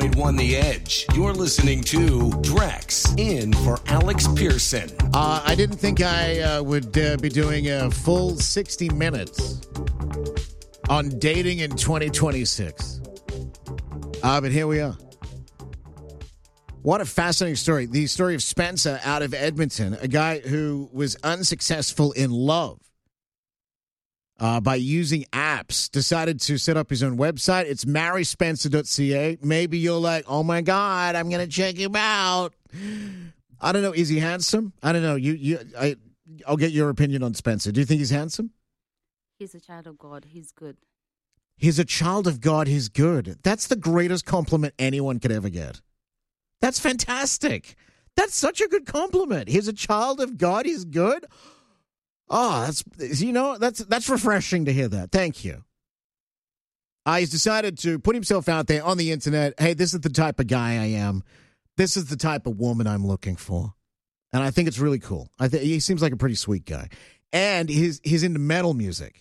101.1 The Edge. You're listening to Drex in for Alex Pearson. I didn't think I would be doing a full 60 minutes on dating in 2026. But here we are. What a fascinating story. The story of Spencer out of Edmonton, a guy who was unsuccessful in love by using apps, decided to set up his own website. It's marryspencer.ca. Maybe you're like, oh my God, I'm going to check him out. I don't know. Is he handsome? I don't know. I'll get your opinion on Spencer. Do you think he's handsome? He's a child of God. He's good. He's a child of God. He's good. That's the greatest compliment anyone could ever get. That's fantastic. That's such a good compliment. He's a child of God. He's good. Oh, that's refreshing to hear that. Thank you. He's decided to put himself out there on the internet. Hey, this is the type of guy I am. This is the type of woman I'm looking for. And I think it's really cool. I think he seems like a pretty sweet guy. And he's into metal music.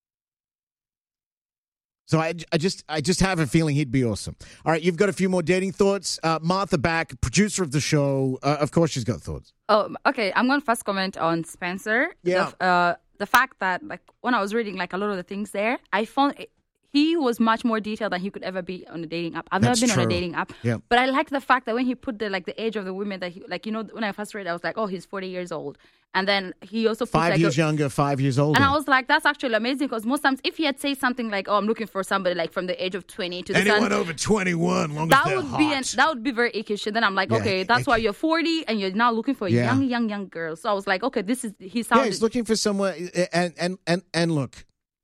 So I just have a feeling he'd be awesome. All right, you've got a few more dating thoughts. Martha Back, producer of the show. Of course she's got thoughts. Oh, okay. I'm going to first comment on Spencer. Yeah. The fact that, like, when I was reading, like, a lot of the things there, I found he was much more detailed than he could ever be on a dating app. I've never been on a dating app. Yeah. But I like the fact that when he put the age of the women that he, like, when I first read it, I was like, oh, he's 40 years old. And then he also put 5 years younger, 5 years older. And I was like, that's actually amazing, because most times if he had said something like, oh, I'm looking for somebody like from the age of 20 to anyone over 21, long that as they're would hot. that would be very ickish. And then I'm like, okay, that's why you're 40 and you're now looking for a young girl. So I was like, okay, he sounded. Yeah, he's looking for someone. And look,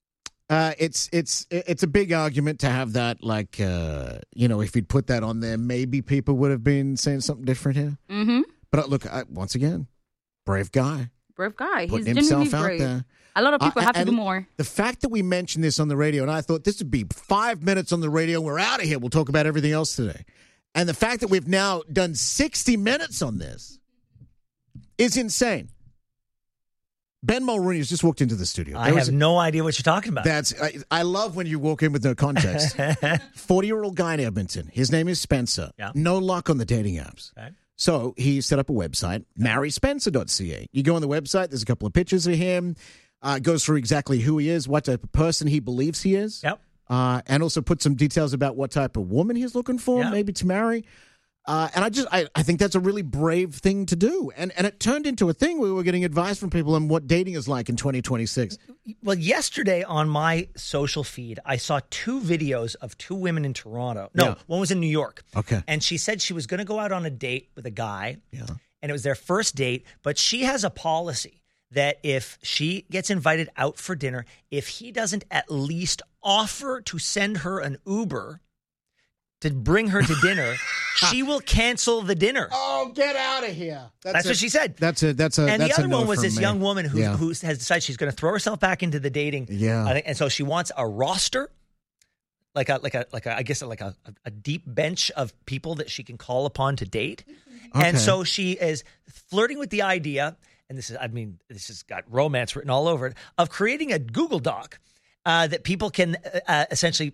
it's a big argument to have that. Like, if he'd put that on there, maybe people would have been saying something different here. Mm-hmm. But look, once again, brave guy. Brave guy. Putting He's himself genuinely out brave. there. A lot of people have to do more. The fact that we mentioned this on the radio, and I thought this would be 5 minutes on the radio, we're out of here. We'll talk about everything else today. And the fact that we've now done 60 minutes on this is insane. Ben Mulrooney has just walked into the studio. I have no idea what you're talking about. I love when you walk in with no context. 40-year-old guy in Edmonton. His name is Spencer. Yeah. No luck on the dating apps. Okay. So he set up a website, marryspencer.ca. You go on the website, there's a couple of pictures of him, goes through exactly who he is, what type of person he believes he is, Yep. And also put some details about what type of woman he's looking for, maybe to marry. And I think that's a really brave thing to do. And it turned into a thing where we were getting advice from people on what dating is like in 2026. Well, yesterday on my social feed, I saw 2 videos of 2 women in Toronto. No, one was in New York. Okay. And she said she was going to go out on a date with a guy. Yeah. And it was their first date. But she has a policy that if she gets invited out for dinner, if he doesn't at least offer to send her an Uber to bring her to dinner, she will cancel the dinner. Oh, get out of here! That's what she said. And the other one was this young woman who has decided she's going to throw herself back into the dating. Yeah, and so she wants a roster, like a deep bench of people that she can call upon to date. Okay. And so she is flirting with the idea, and this has got romance written all over it, of creating a Google Doc that people can essentially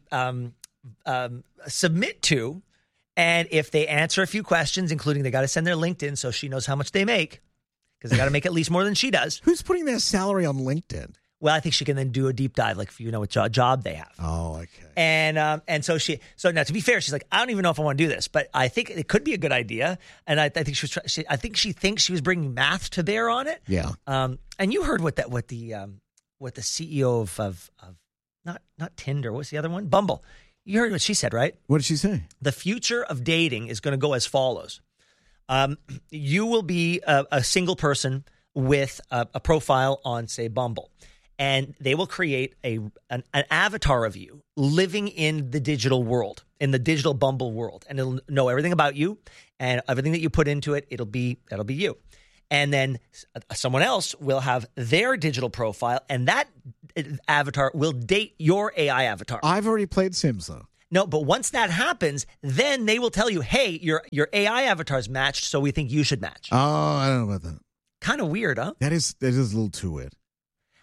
submit to, and if they answer a few questions, including they got to send their LinkedIn so she knows how much they make, because they got to make at least more than she does. Who's putting their salary on LinkedIn? Well, I think she can then do a deep dive, like if you know what job they have. Oh, okay. And so now to be fair, she's like, I don't even know if I want to do this, but I think it could be a good idea. And I think she thinks she was bringing math to bear on it. Yeah. And you heard what the CEO of not Tinder, what's the other one? Bumble. You heard what she said, right? What did she say? The future of dating is going to go as follows. You will be a single person with a profile on, say, Bumble. And they will create an avatar of you living in the digital world, in the digital Bumble world. And it'll know everything about you, and everything that you put into it, that'll be you. And then someone else will have their digital profile, and that avatar will date your AI avatar. I've already played Sims, though. No, but once that happens, then they will tell you, hey, your AI avatar's matched, so we think you should match. Oh, I don't know about that. Kind of weird, huh? That is a little too weird.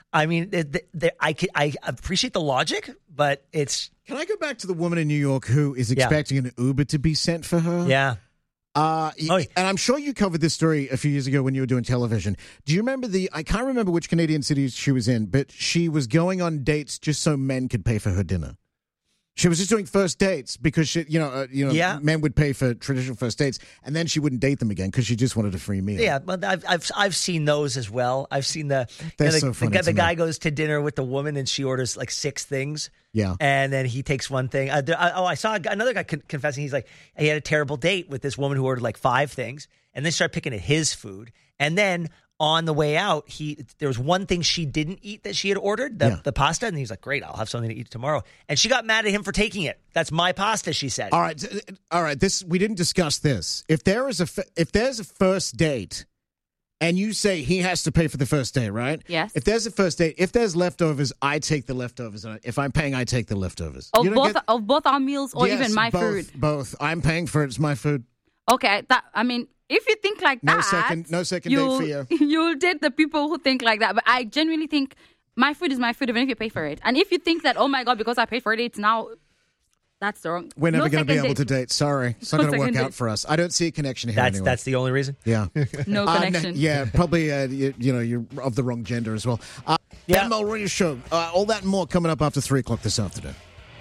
I mean, I appreciate the logic, but it's Can I go back to the woman in New York who is expecting an Uber to be sent for her? yeah. And I'm sure you covered this story a few years ago when you were doing television. Do you remember I can't remember which Canadian city she was in, but she was going on dates just so men could pay for her dinner. She was just doing first dates because men would pay for traditional first dates, and then she wouldn't date them again because she just wanted a free meal. Yeah, but I've seen those as well. I've seen the guy goes to dinner with the woman and she orders like 6 things. Yeah, and then he takes one thing. I saw another guy confessing. He's like, he had a terrible date with this woman who ordered like 5 things, and they started picking at his food, and then on the way out, there was one thing she didn't eat that she had ordered, the pasta, and he's like, great, I'll have something to eat tomorrow. And she got mad at him for taking it. That's my pasta, she said. All right. We didn't discuss this. If there's a first date, and you say he has to pay for the first date, right? Yes. If there's a first date, if there's leftovers, I take the leftovers. If I'm paying, I take the leftovers. Of both our meals or even my food? Both. I'm paying for it. It's my food. Okay. If you think like no that, no second date for you. You'll date the people who think like that. But I genuinely think my food is my food, even if you pay for it. And if you think that, oh my God, because I paid for it, it's now, that's the wrong. We're never going to be able to date. Sorry, it's not going to work out for us. I don't see a connection here. Anyway. That's the only reason. Yeah, no connection. Probably. You're of the wrong gender as well. Dan Mulroney Show. All that and more coming up after 3 o'clock this afternoon.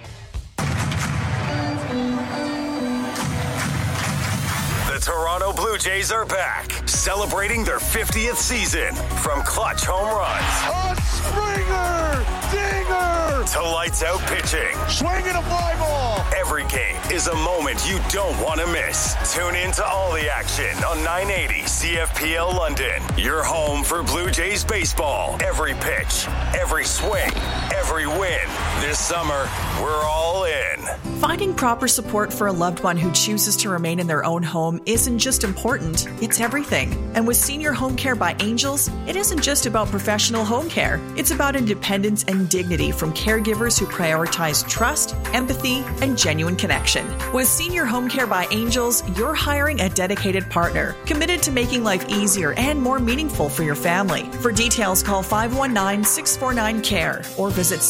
Toronto Blue Jays are back, celebrating their 50th season. From clutch home runs, a Springer, dinger, to lights out pitching, swinging a fly ball. Every game is a moment you don't want to miss. Tune in to all the action on 980 CFPL London. Your home for Blue Jays baseball. Every pitch, every swing, every win. This summer, we're all in. Finding proper support for a loved one who chooses to remain in their own home isn't just important, it's everything. And with Senior Home Care by Angels, it isn't just about professional home care. It's about independence and dignity from caregivers who prioritize trust, empathy, and genuine connection. With Senior Home Care by Angels, you're hiring a dedicated partner, committed to making life easier and more meaningful for your family. For details, call 519-649-CARE or visit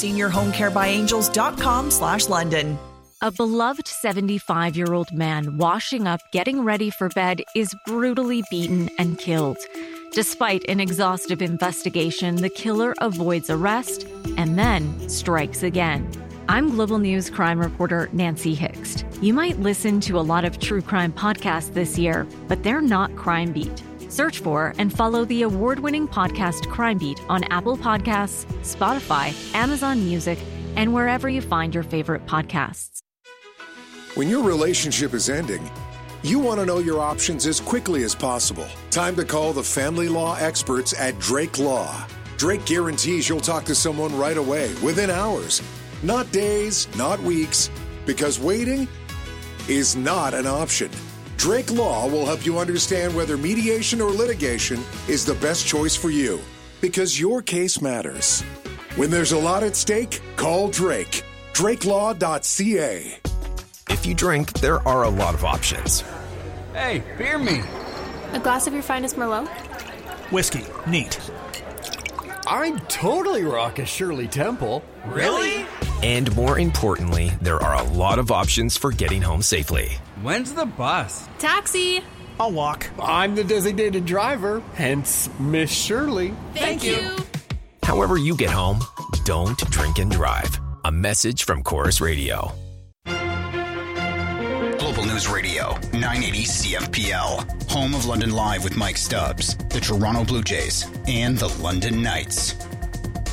seniorhomecarebyangels.com/London. A beloved 75-year-old man washing up, getting ready for bed, is brutally beaten and killed. Despite an exhaustive investigation, the killer avoids arrest and then strikes again. I'm Global News crime reporter Nancy Hixt. You might listen to a lot of true crime podcasts this year, but they're not Crime Beat. Search for and follow the award-winning podcast Crime Beat on Apple Podcasts, Spotify, Amazon Music, and wherever you find your favorite podcasts. When your relationship is ending, you want to know your options as quickly as possible. Time to call the family law experts at Drake Law. Drake guarantees you'll talk to someone right away, within hours. Not days, not weeks, because waiting is not an option. Drake Law will help you understand whether mediation or litigation is the best choice for you, because your case matters. When there's a lot at stake, call Drake. DrakeLaw.ca. If you drink, there are a lot of options. Hey, beer me. A glass of your finest Merlot? Whiskey. Neat. I'd totally rock a Shirley Temple. Really? And more importantly, there are a lot of options for getting home safely. When's the bus? Taxi. I'll walk. I'm the designated driver, hence Miss Shirley. Thank you. However you get home, don't drink and drive. A message from Chorus Radio. Global News Radio, 980 CFPL. Home of London Live with Mike Stubbs, the Toronto Blue Jays, and the London Knights.